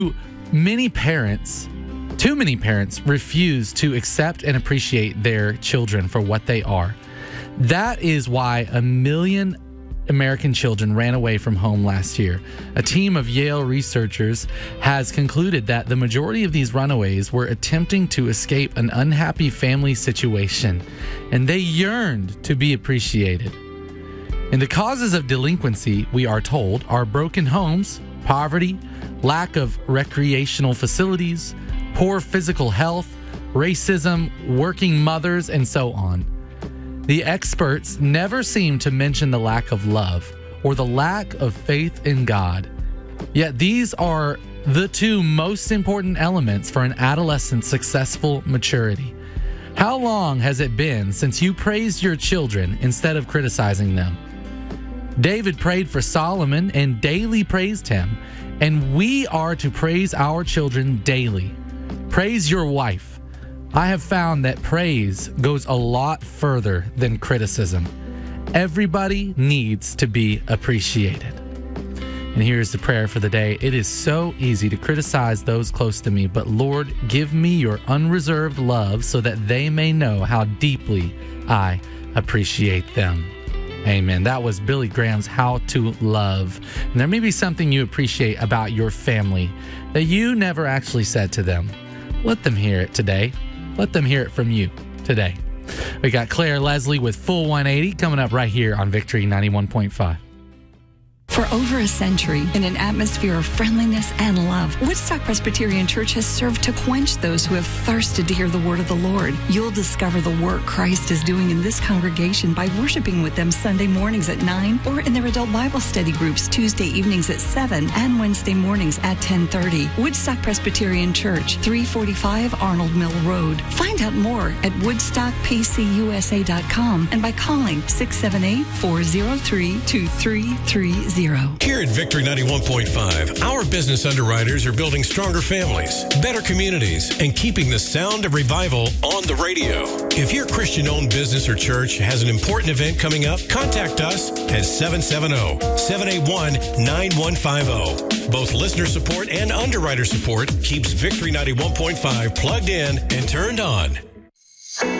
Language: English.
Many parents, too many parents, refuse to accept and appreciate their children for what they are. That is why 1 million American children ran away from home last year. A team of Yale researchers has concluded that the majority of these runaways were attempting to escape an unhappy family situation, and they yearned to be appreciated. And the causes of delinquency, we are told, are broken homes, poverty, lack of recreational facilities, poor physical health, racism, working mothers, and so on. The experts never seem to mention the lack of love or the lack of faith in God. Yet these are the two most important elements for an adolescent's successful maturity. How long has it been since you praised your children instead of criticizing them? David prayed for Solomon and daily praised him, and we are to praise our children daily. Praise your wife. I have found that praise goes a lot further than criticism. Everybody needs to be appreciated. And here's the prayer for the day. It is so easy to criticize those close to me, but Lord, give me your unreserved love so that they may know how deeply I appreciate them. Amen. That was Billy Graham's How to Love. And there may be something you appreciate about your family that you never actually said to them. Let them hear it today. Let them hear it from you today. We got Claire Leslie with Full 180 coming up right here on Victory 91.5. For over a century, in an atmosphere of friendliness and love, Woodstock Presbyterian Church has served to quench those who have thirsted to hear the word of the Lord. You'll discover the work Christ is doing in this congregation by worshiping with them Sunday mornings at 9 or in their adult Bible study groups Tuesday evenings at 7 and Wednesday mornings at 10:30. Woodstock Presbyterian Church, 345 Arnold Mill Road. Find out more at woodstockpcusa.com and by calling 678-403-2330. Here at Victory 91.5, our business underwriters are building stronger families, better communities, and keeping the sound of revival on the radio. If your Christian-owned business or church has an important event coming up, contact us at 770-781-9150. Both listener support and underwriter support keeps Victory 91.5 plugged in and turned on.